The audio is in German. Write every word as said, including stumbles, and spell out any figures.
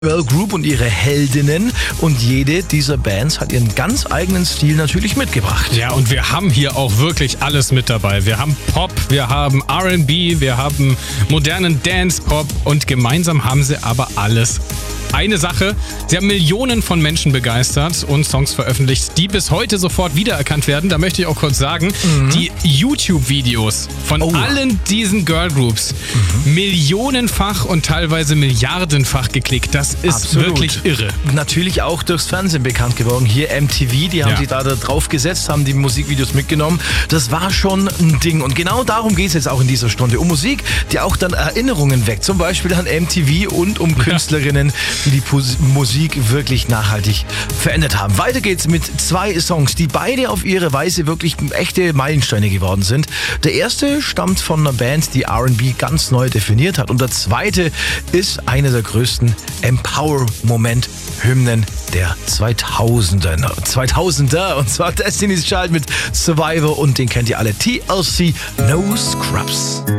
Girl Group und ihre Heldinnen, und jede dieser Bands hat ihren ganz eigenen Stil natürlich mitgebracht. Ja, und wir haben hier auch wirklich alles mit dabei. Wir haben Pop, wir haben R and B, wir haben modernen Dance-Pop und gemeinsam haben sie aber alles. Eine Sache, sie haben Millionen von Menschen begeistert und Songs veröffentlicht, die bis heute sofort wiedererkannt werden. Da möchte ich auch kurz sagen, mhm. die YouTube-Videos von oh. allen diesen Girlgroups, mhm. millionenfach und teilweise milliardenfach geklickt. Das ist Absolut. wirklich irre. Natürlich auch durchs Fernsehen bekannt geworden. Hier M T V, die haben ja. sich da drauf gesetzt, haben die Musikvideos mitgenommen. Das war schon ein Ding. Und genau darum geht es jetzt auch in dieser Stunde. Um Musik, die auch dann Erinnerungen weckt. Zum Beispiel an M T V und um Künstlerinnen, ja. die die Pus- Musik wirklich nachhaltig verändert haben. Weiter geht's mit zwei Songs, die beide auf ihre Weise wirklich echte Meilensteine geworden sind. Der erste stammt von einer Band, die R and B ganz neu definiert hat. Und der zweite ist eine der größten Empower-Moment-Hymnen der zweitausender. zweitausender. Und zwar Destiny's Child mit Survivor, und den kennt ihr alle. T L C, No Scrubs.